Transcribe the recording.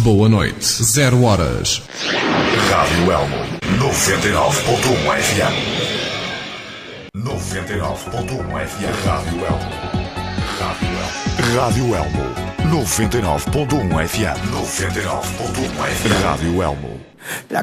Boa noite. 0 horas. Rádio Elmo 99.1 FM. 99.1 FM. Rádio Elmo. Rádio Elmo 99.1 FM. 99.1 FM. Rádio Elmo. La